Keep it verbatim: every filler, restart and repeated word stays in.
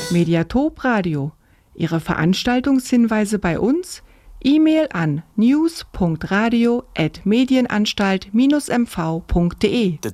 Mediatop Radio. Ihre Veranstaltungshinweise bei uns? E-Mail an news punkt radio at medienanstalt dash m v punkt de.